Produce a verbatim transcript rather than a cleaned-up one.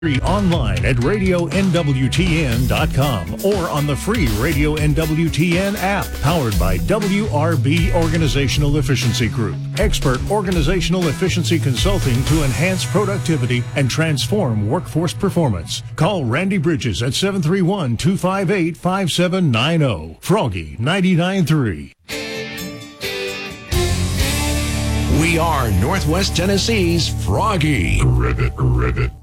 Online at radio N W T N dot com or on the free Radio N W T N app, powered by W R B Organizational Efficiency Group. Expert organizational efficiency consulting to enhance productivity and transform workforce performance. Call Randy Bridges at seven three one, two five eight, five seven nine zero. Froggy ninety-nine point three. We are Northwest Tennessee's Froggy. Rivet, rivet.